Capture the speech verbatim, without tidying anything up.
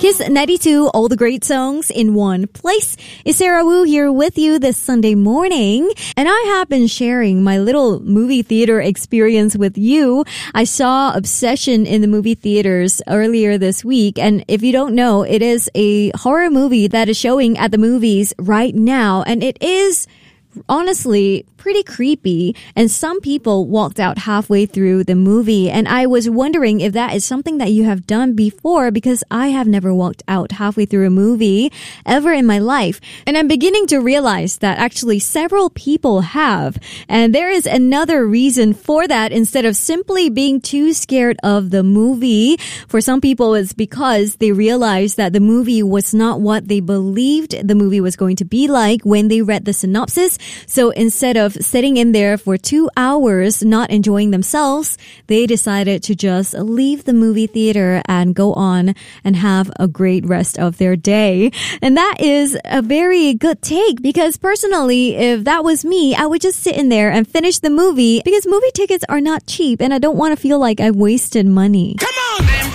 Kiss ninety-two, all the great songs in one place. It's Sarah Wu here with you this Sunday morning. And I have been sharing my little movie theater experience with you. I saw Obsession in the movie theaters earlier this week. And if you don't know, it is a horror movie that is showing at the movies right now. And it is honestly pretty creepy, and some people walked out halfway through the movie, and I was wondering if that is something that you have done before, because I have never walked out halfway through a movie ever in my life. And I'm beginning to realize that actually several people have, and there is another reason for that. Instead of simply being too scared of the movie, for some people it's because they realized that the movie was not what they believed the movie was going to be like when they read the synopsis. So instead of sitting in there for two hours not enjoying themselves, they decided to just leave the movie theater and go on and have a great rest of their day. And that is a very good take, because personally, if that was me, I would just sit in there and finish the movie, because movie tickets are not cheap and I don't want to feel like I wasted money. Come on!